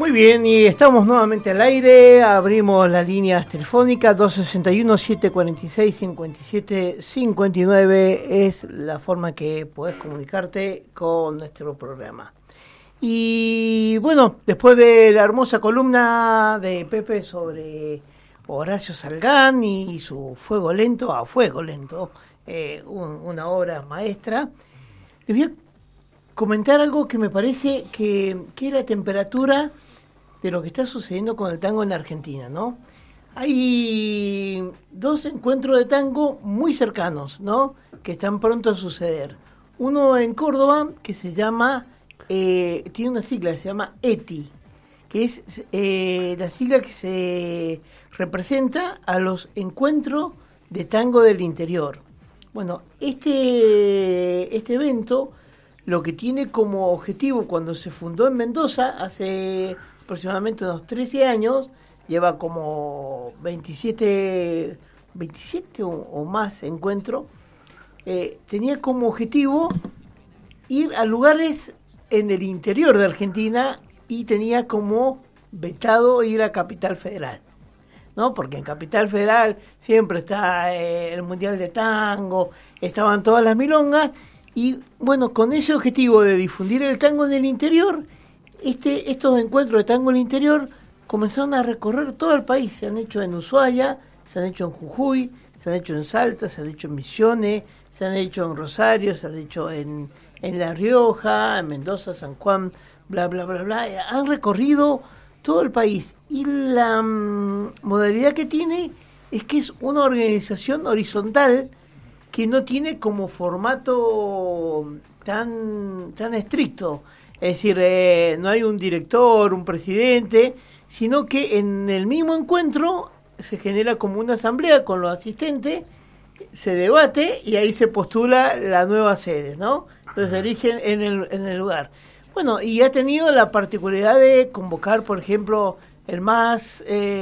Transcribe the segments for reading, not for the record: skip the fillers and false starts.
Muy bien, y estamos nuevamente al aire. Abrimos las líneas telefónicas 261-746-5759. Es la forma que podés comunicarte con nuestro programa. Y bueno, después de la hermosa columna de Pepe sobre Horacio Salgán y su Fuego Lento a Fuego Lento, una obra maestra, les voy a comentar algo que me parece que es la temperatura de lo que está sucediendo con el tango en Argentina, ¿no? Hay dos encuentros de tango muy cercanos, ¿no? Que están pronto a suceder. Uno en Córdoba, que se llama, tiene una sigla, se llama ETI, que es la sigla que se representa a los encuentros de tango del interior. Bueno, este evento lo que tiene como objetivo cuando se fundó en Mendoza hace aproximadamente unos 13 años, lleva como 27 o más encuentros, tenía como objetivo ir a lugares en el interior de Argentina y tenía como vetado ir a Capital Federal, ¿no? Porque en Capital Federal siempre está el Mundial de Tango, estaban todas las milongas, y bueno, con ese objetivo de difundir el tango en el interior, estos encuentros de tango en el interior comenzaron a recorrer todo el país. Se han hecho en Ushuaia, se han hecho en Jujuy, se han hecho en Salta, se han hecho en Misiones, se han hecho en Rosario, se han hecho en La Rioja, en Mendoza, San Juan, bla, bla, bla, bla. Han recorrido todo el país. Y la modalidad que tiene es que es una organización horizontal que no tiene como formato tan estricto. Es decir, no hay un director, un presidente, sino que en el mismo encuentro se genera como una asamblea con los asistentes, se debate y ahí se postula la nueva sede, ¿no? Entonces se eligen en el lugar. Bueno, y ha tenido la particularidad de convocar, por ejemplo, el más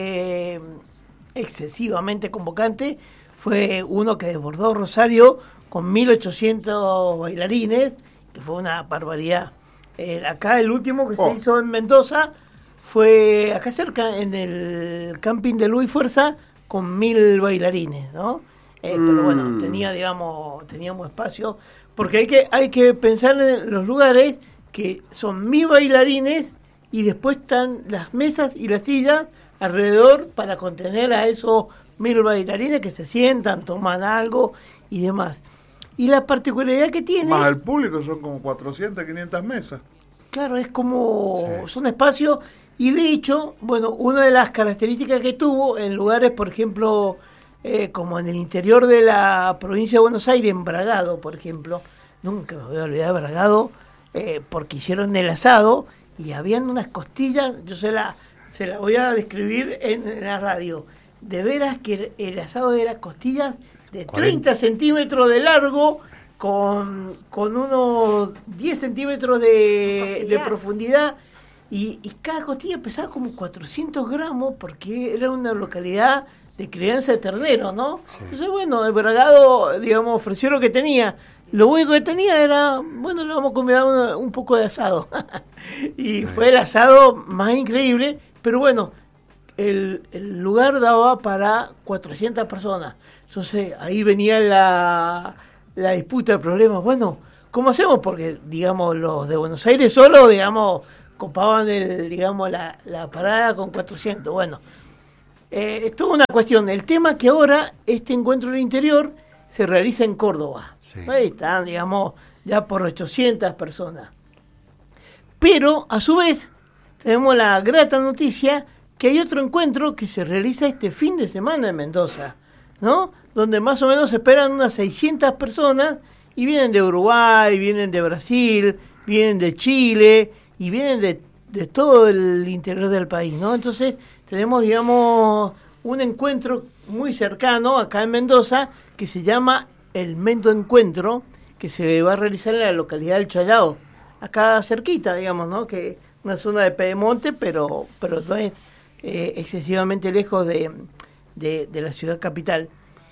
excesivamente convocante fue uno que desbordó Rosario con 1.800 bailarines, que fue una barbaridad. Acá el último que se hizo en Mendoza fue acá cerca, en el camping de Luis Fuerza, con 1.000 bailarines, ¿no? Pero bueno, teníamos espacio, porque hay que pensar en los lugares que son 1.000 bailarines y después están las mesas y las sillas alrededor para contener a esos 1.000 bailarines que se sientan, toman algo y demás. Y la particularidad que tiene... Más el público son como 400, 500 mesas. Claro, es como... Sí. Son espacios... Y de hecho, bueno, una de las características que tuvo en lugares, por ejemplo, como en el interior de la provincia de Buenos Aires, en Bragado, por ejemplo, nunca me voy a olvidar de Bragado, porque hicieron el asado y habían unas costillas, yo se la voy a describir en la radio, de veras que el asado era costillas de 30 centímetros de largo, con unos 10 centímetros de profundidad, y cada costilla pesaba como 400 gramos, porque era una localidad de crianza de ternero, ¿no? Sí. Entonces, bueno, el Bragado, digamos, ofreció lo que tenía. Lo único que tenía era, bueno, le vamos a comer un poco de asado. Y fue el asado más increíble, pero bueno, el lugar daba para 400 personas. Entonces, ahí venía la disputa, el problema. Bueno, ¿cómo hacemos? Porque, digamos, los de Buenos Aires solo, digamos, copaban la parada con 400. Bueno, es toda una cuestión. El tema que ahora este encuentro en el interior se realiza en Córdoba. Sí. Ahí están, digamos, ya por 800 personas. Pero, a su vez, tenemos la grata noticia que hay otro encuentro que se realiza este fin de semana en Mendoza, ¿no? Donde más o menos se esperan unas 600 personas y vienen de Uruguay, vienen de Brasil, vienen de Chile y vienen de todo el interior del país, ¿no? Entonces tenemos, digamos, un encuentro muy cercano acá en Mendoza que se llama el Mendo Encuentro, que se va a realizar en la localidad del Chayao, acá cerquita, digamos, ¿no? Que una zona de Pedemonte, pero no es excesivamente lejos de la ciudad capital.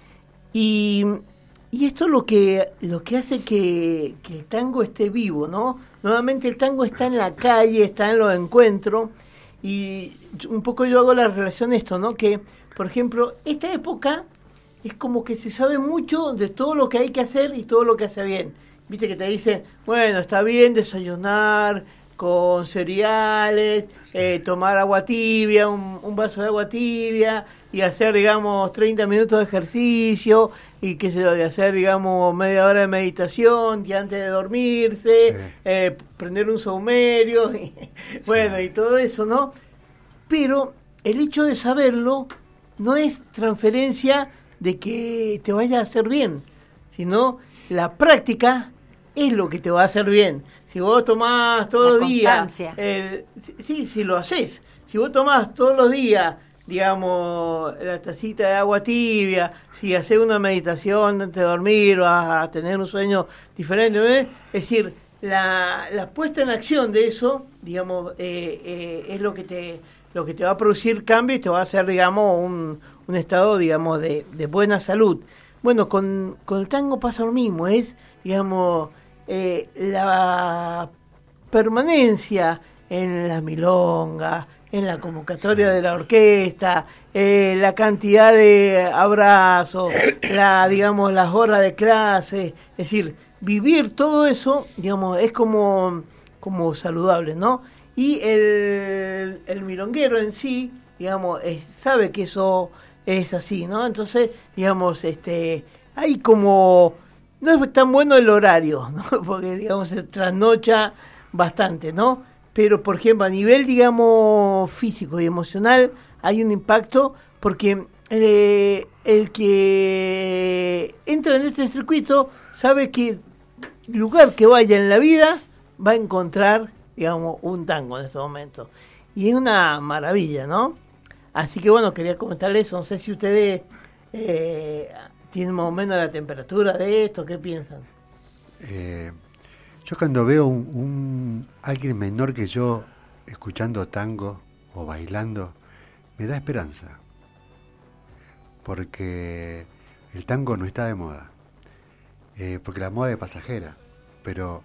Y esto es lo que hace que el tango esté vivo, ¿no? Nuevamente el tango está en la calle, está en los encuentros, Y un poco yo hago la relación esto, ¿no? Que, por ejemplo, esta época es como que se sabe mucho de todo lo que hay que hacer y todo lo que hace bien. Viste que te dicen, bueno, está bien desayunar con cereales, tomar agua tibia, un vaso de agua tibia, y hacer, digamos, 30 minutos de ejercicio, y qué sé yo, de hacer, digamos, media hora de meditación, y antes de dormirse, prender un saumerio, y, bueno, y todo eso, ¿no? Pero el hecho de saberlo no es transferencia de que te vaya a hacer bien, sino la práctica es lo que te va a hacer bien. Si vos tomás todos los días, si lo haces, si vos tomás todos los días, digamos, la tacita de agua tibia, si haces una meditación antes de dormir, vas a tener un sueño diferente, ¿ves? Es decir, la puesta en acción de eso, digamos, es lo que te va a producir cambio y te va a hacer, digamos, un estado, digamos, de buena salud. Bueno, con el tango pasa lo mismo, es, digamos, la permanencia en la milonga, en la convocatoria de la orquesta, la cantidad de abrazos, digamos, las horas de clase, es decir, vivir todo eso, digamos, es como saludable, ¿no? Y el milonguero en sí, digamos, sabe que eso es así, ¿no? Entonces, digamos, hay como, no es tan bueno el horario, ¿no? Porque, digamos, se trasnocha bastante, ¿no? Pero, por ejemplo, a nivel, digamos, físico y emocional, hay un impacto porque el que entra en este circuito sabe que lugar que vaya en la vida va a encontrar, digamos, un tango en este momento. Y es una maravilla, ¿no? Así que, bueno, quería comentarles, no sé si ustedes tienen más o menos la temperatura de esto, ¿qué piensan? Yo cuando veo alguien menor que yo escuchando tango o bailando, me da esperanza. Porque el tango no está de moda. Porque la moda es pasajera. Pero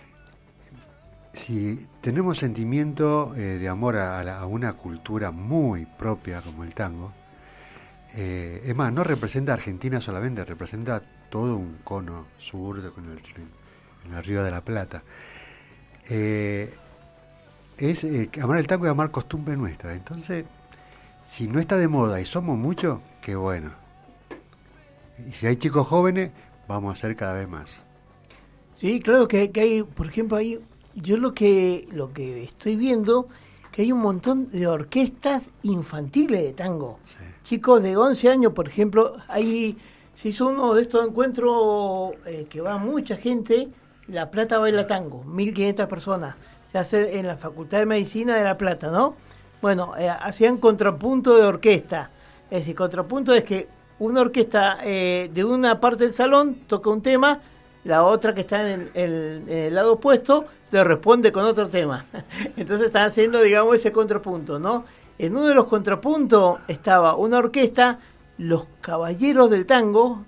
si tenemos sentimiento de amor a una cultura muy propia como el tango, es más, no representa a Argentina solamente, representa todo un cono sur en el Río de la Plata. Amar el tango y amar costumbre nuestra. Entonces, si no está de moda y somos muchos, qué bueno. Y si hay chicos jóvenes, vamos a ser cada vez más. Sí, claro que hay, por ejemplo, yo lo que estoy viendo, que hay un montón de orquestas infantiles de tango. Sí. Chicos de 11 años, por ejemplo, se hizo uno de estos encuentros que va mucha gente, La Plata baila tango, 1.500 personas. Se hace en la Facultad de Medicina de La Plata, ¿no? Bueno, hacían contrapunto de orquesta. Es decir, contrapunto es que una orquesta de una parte del salón toca un tema, la otra que está en el lado opuesto le responde con otro tema. Entonces están haciendo, digamos, ese contrapunto, ¿no? En uno de los contrapuntos estaba una orquesta, Los Caballeros del Tango,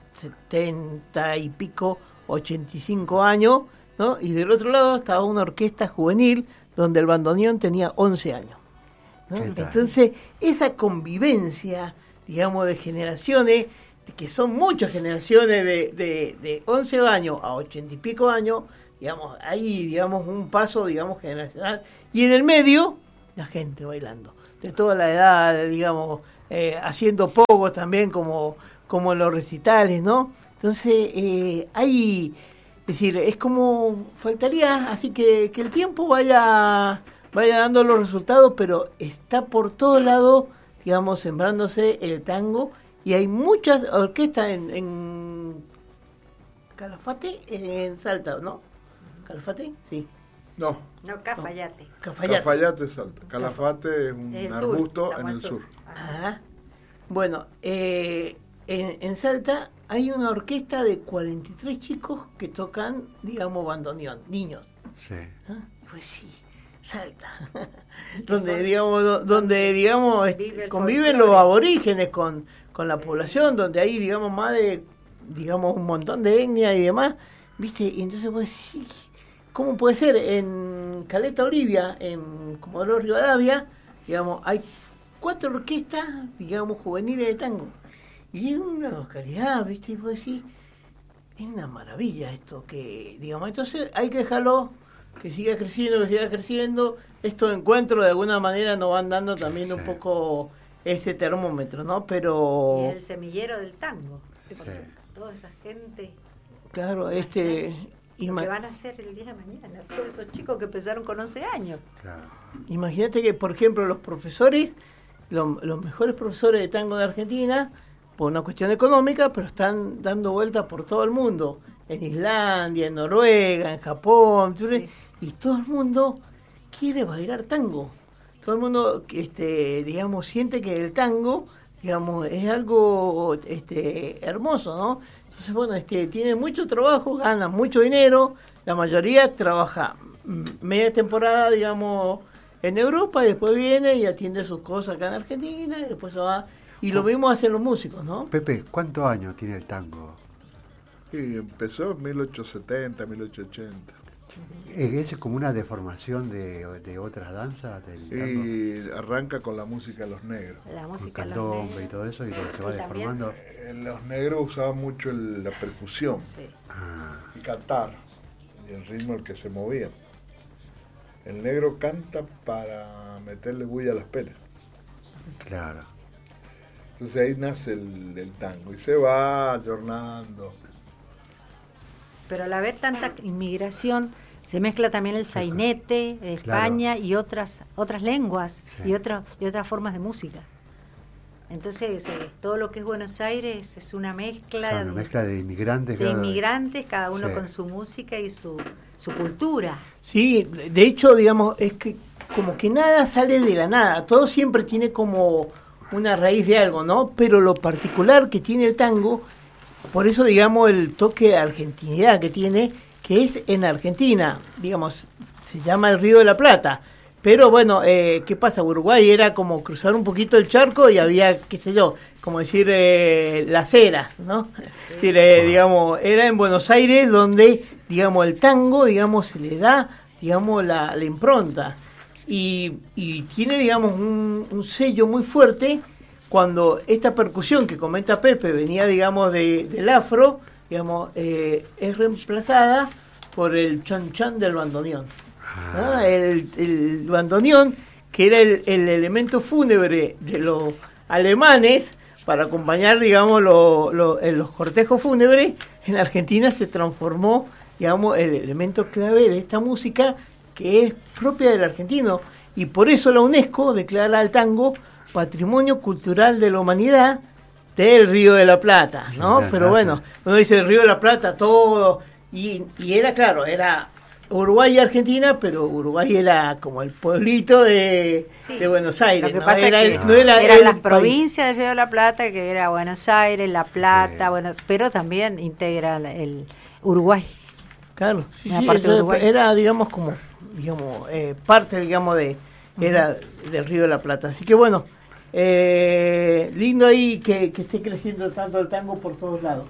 70 y pico, 85 años, ¿no? Y del otro lado estaba una orquesta juvenil donde el bandoneón tenía 11 años, ¿no? Entonces, esa convivencia, digamos, de generaciones, que son muchas generaciones de 11 años a 80 y pico años, digamos, hay, digamos, un paso, digamos, generacional. Y en el medio, la gente bailando, de toda la edad, digamos, haciendo poco también, como en los recitales, ¿no? Entonces, hay, es decir, es como, faltaría, así que el tiempo vaya dando los resultados, pero está por todos lados, digamos, sembrándose el tango, y hay muchas orquestas en Calafate, en Salta, ¿no? ¿Calafate? Sí. No, Cafayate. Cafayate, Salta. Calafate es un arbusto en el sur. Ajá. Bueno, en Salta hay una orquesta de 43 chicos que tocan, digamos, bandoneón, niños. Sí. ¿Ah? Pues sí, Salta. donde digamos conviven los aborígenes con la población, donde hay, digamos, más de, digamos, un montón de etnia y demás, ¿viste? Y entonces, pues sí, ¿cómo puede ser? En Caleta Olivia, en Comodoro Rivadavia, digamos, hay 4 orquestas, digamos, juveniles de tango. Y es una calidad, ¿viste? Y vos decís, es una maravilla esto que, digamos, entonces hay que dejarlo que siga creciendo. Estos encuentros de alguna manera nos van dando también un poco este termómetro, ¿no? Pero... Y el semillero del tango. Toda esa gente... Claro, lo que van a hacer el día de mañana, todos esos chicos que empezaron con 11 años. Claro. Imagínate que, por ejemplo, los profesores, los mejores profesores de tango de Argentina, por una cuestión económica, pero están dando vueltas por todo el mundo, en Islandia, en Noruega, en Japón, y todo el mundo quiere bailar tango. Todo el mundo, digamos, siente que el tango, digamos, es algo hermoso, ¿no? Entonces, bueno, tiene mucho trabajo, gana mucho dinero, la mayoría trabaja media temporada, digamos, en Europa, y después viene y atiende sus cosas acá en Argentina, y después se va. Y lo mismo hacen los músicos, ¿no? Pepe, ¿cuántos años tiene el tango? Sí, empezó en 1870, 1880. ¿Es como una deformación de otras danzas del tango? Y arranca con la música de los negros. La música Con candombe y todo eso, y se va deformando. Los negros usaban mucho la percusión y cantar, y el ritmo el que se movía. El negro canta para meterle bulla a las pelas. Claro. Entonces ahí nace el tango y se va ayornando. Pero al haber tanta inmigración, se mezcla también el sainete de España y otras lenguas y otras formas de música. Entonces, todo lo que es Buenos Aires es una mezcla, Una mezcla de inmigrantes. De inmigrantes, cada uno con su música y su cultura. Sí, de hecho, digamos, es que como que nada sale de la nada, todo siempre tiene como una raíz de algo, ¿no? Pero lo particular que tiene el tango, por eso, digamos, el toque de argentinidad que tiene, que es en Argentina, digamos, se llama el Río de la Plata. Pero bueno, ¿qué pasa? Uruguay era como cruzar un poquito el charco y había, qué sé yo, como decir Las Heras, ¿no? Sí. Es decir, digamos, era en Buenos Aires donde, digamos, el tango, digamos, se le da, digamos, la impronta. Y tiene, digamos, un sello muy fuerte cuando esta percusión que comenta Pepe venía, digamos, del afro, digamos, es reemplazada por el chan-chan del bandoneón. ¿No? El bandoneón, que era el elemento fúnebre de los alemanes para acompañar, digamos, los cortejos fúnebres, en Argentina se transformó, digamos, el elemento clave de esta música que es propia del argentino, y por eso la UNESCO declara al tango Patrimonio Cultural de la Humanidad del Río de la Plata, ¿no? Sí, pero bueno, uno dice el Río de la Plata, todo, y era claro, era Uruguay y Argentina, pero Uruguay era como el pueblito de Buenos Aires. Lo que pasa es que eran las provincias del Río de la Plata, que era Buenos Aires, La Plata, bueno, pero también integra el Uruguay. Claro, era, digamos, como, digamos, parte, digamos, era del Río de la Plata. Así que bueno, lindo ahí que esté creciendo tanto el tango por todos lados.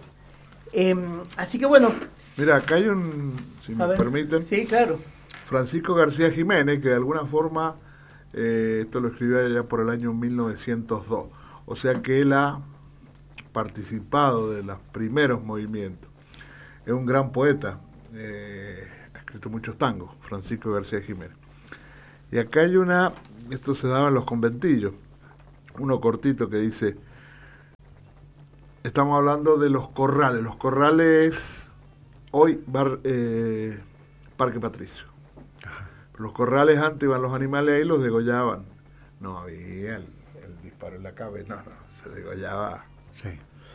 Así que bueno. Mira, acá hay si me permiten. Sí, claro. Francisco García Jiménez, que de alguna forma, esto lo escribió allá por el año 1902. O sea que él ha participado de los primeros movimientos. Es un gran poeta, ha escrito muchos tangos, Francisco García Jiménez. Y acá hay esto se daba en los conventillos, uno cortito que dice, estamos hablando de los corrales hoy Parque Patricio. Los corrales antes iban los animales ahí y los degollaban. No había el disparo en la cabeza, no, se degollaba. Sí.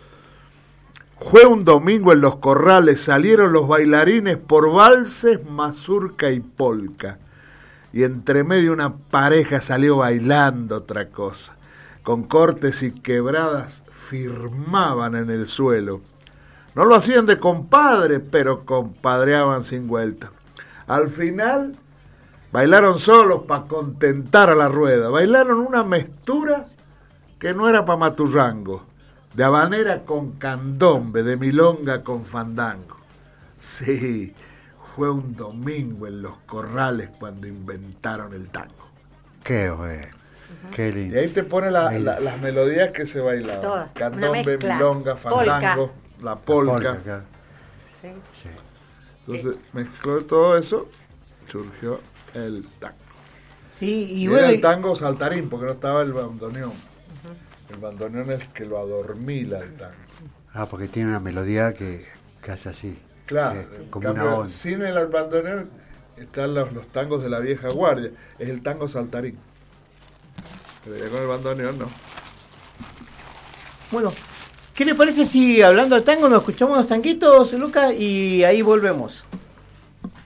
Fue un domingo en los corrales, salieron los bailarines por valses, mazurca y polka. Y entre medio una pareja salió bailando otra cosa. Con cortes y quebradas firmaban en el suelo. No lo hacían de compadre, pero compadreaban sin vuelta. Al final, bailaron solos para contentar a la rueda. Bailaron una mezcla que no era para maturrango. De habanera con candombe, de milonga con fandango. Sí, fue un domingo en los corrales cuando inventaron el tango. Qué bueno. Qué lindo. Y ahí te pone las melodías que se bailaban. Todas, una Candombe, mezcla. milonga, fandango, la polka. Claro. Sí. Sí. Entonces mezcló todo eso, surgió el tango. Sí, y Y bueno, era el tango saltarín, porque no estaba el bandoneón. El bandoneón es el que lo adormila el tango. Ah, porque tiene una melodía que hace así. Claro, como en una cambio, onda. sin el bandoneón están los tangos de la vieja guardia. Es el tango saltarín. Pero ya con el bandoneón no. bueno, ¿qué le parece si hablando de tango nos escuchamos unos tanguitos, Lucas, y ahí volvemos?